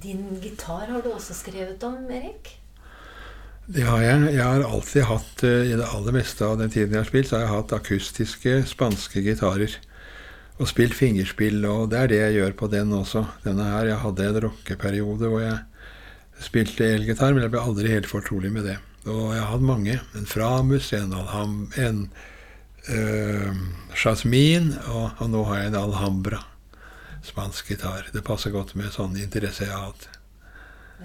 Din gitar har du også skrevet om, Erik? Det har jeg. Jeg har alltid hatt, i det aller meste av den tiden jeg har spilt, så har jeg hatt akustiske spanske gitarer. Og spilt fingerspill, og det det jeg gjør på den også. Denne her, jeg hadde en rockeperiode hvor jeg spilte elgitar, men jeg ble aldri helt fortrolig med det. Og jeg har hatt mange. En Framus, en Jasmin, og nå har jeg en Alhambra, spansk gitar. Det passer godt med sånn interesse jeg har hatt.